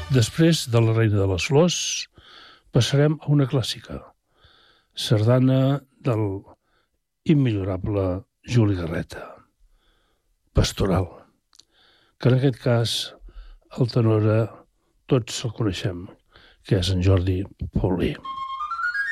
Després de La reina de les flors, passarem a una clàssica, sardana del immillorable Juli Garreta, Pastoral, que en aquest cas el tenora tots el coneixem, que és en Jordi Paulí.